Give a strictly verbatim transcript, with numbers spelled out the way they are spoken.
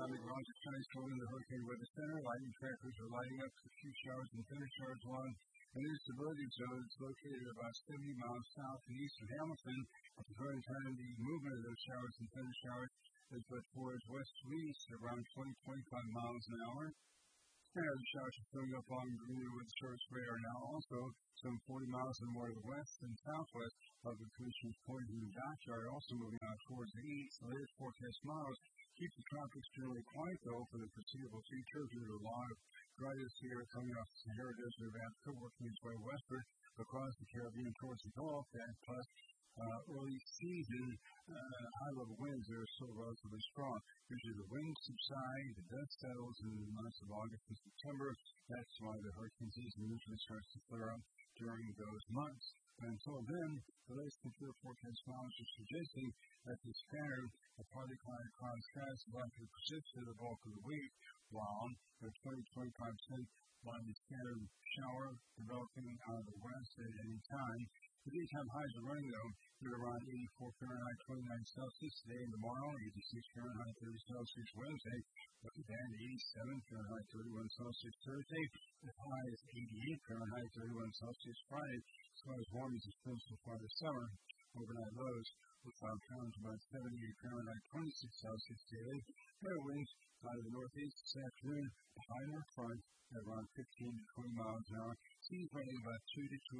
the garage of skies going in the hurricane weather center. Lightning trackers are lighting up a few showers and thunder showers along an instability zone. It's located about seventy miles south and east of Hamilton. At the current time, the movement of those showers and thunder showers is but towards west to east at around twenty to twenty-five miles an hour. And the showers are filling up along the Greenwood with surface radar now also some forty miles or more to the west and southwest of the Commission's Point and Dockyard, also moving out towards the east. The latest forecast models keep the tropics generally quiet, though, for the foreseeable future due to a lot of dryness here coming off the Sahara Desert of Africa, working its way westward across the Caribbean towards the Gulf, and plus uh, early season uh, high-level winds that are still relatively strong. Usually the winds subside, the dust settles in the months of August and September. That's why the hurricane season usually starts to clear up during those months. And until then, the latest computer forecast models are suggesting that this pattern of partly cloudy cloud skies is likely to persist for the bulk of the week, while the twenty to twenty-five percent likely scattered shower developing out of the west at any time. The daytime highs are running, though, to around eighty-four Fahrenheit, twenty-nine Celsius today and tomorrow, eighty-six Fahrenheit, thirty Celsius Wednesday, but then eighty-seven Fahrenheit, thirty-one Celsius Thursday, as high as eighty-eight Fahrenheit, thirty-one Celsius Friday. As far as warm as it's been so far this summer, overnight lows will cloud down to about seventy-eight Fahrenheit, twenty-six Celsius daily. Fair winds out of the northeast this afternoon, the high north front at around fifteen to twenty miles an hour. Seas running about two to two